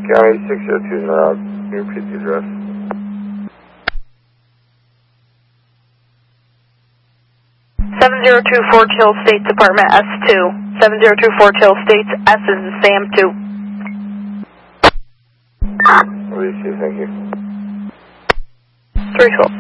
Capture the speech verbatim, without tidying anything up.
County six zero two nine, can you repeat the address? seven zero two Fort Hill States Apartment S two. seven zero two Fort Hill States, S is in Sam two. What do you see? Thank you. three twelve.